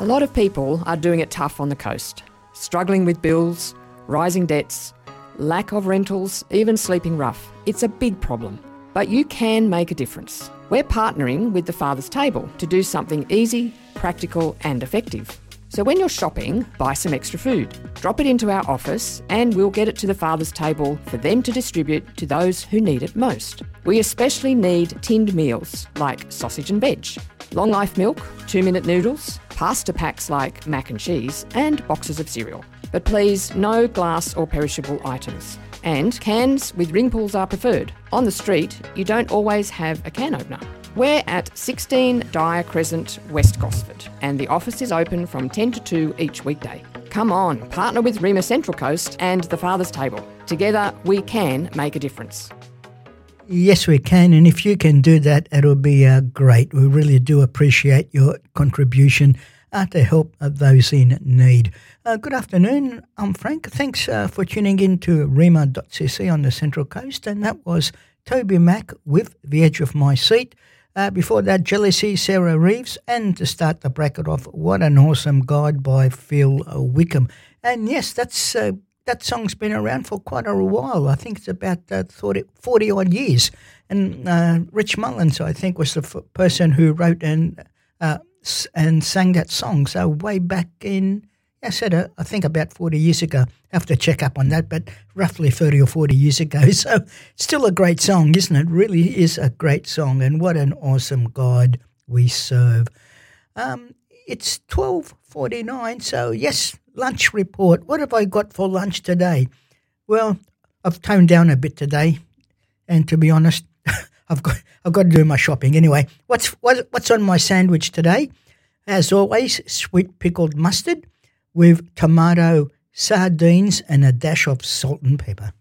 lot of people are doing it tough on the coast, struggling with bills, rising debts, lack of rentals, even sleeping rough. It's a big problem, but you can make a difference. We're partnering with the Father's Table to do something easy, practical and effective. So when you're shopping, buy some extra food. Drop it into our office and we'll get it to the Father's Table for them to distribute to those who need it most. We especially need tinned meals like sausage and veg, long life milk, 2-minute noodles, pasta packs like mac and cheese and boxes of cereal. But please, no glass or perishable items. And cans with ring pulls are preferred. On the street, you don't always have a can opener. We're at 16 Dyer Crescent, West Gosford, and the office is open from 10 to 2 each weekday. Come on, partner with Rima Central Coast and the Father's Table. Together, we can make a difference. Yes, we can, and if you can do that, it'll be great. We really do appreciate your contribution to help those in need. Good afternoon, I'm Frank. Thanks for tuning in to Rima.cc on the Central Coast, and that was Toby Mac with The Edge of My Seat. Before that, Jealousy, Sarah Reeves, and to start the bracket off, What an Awesome God by Phil Wickham. And yes, that song's been around for quite a while. I think it's about 40-odd years. And Rich Mullins, I think, was the person who wrote and sang that song. So way back in, I think about 40 years ago. I have to check up on that, but roughly 30 or 40 years ago. So still a great song, isn't it? Really is a great song, and what an awesome God we serve. It's 12:49, so yes, lunch report. What have I got for lunch today? Well, I've toned down a bit today, and to be honest, I've got to do my shopping anyway. What's on my sandwich today? As always, sweet pickled mustard with tomato, sardines and a dash of salt and pepper.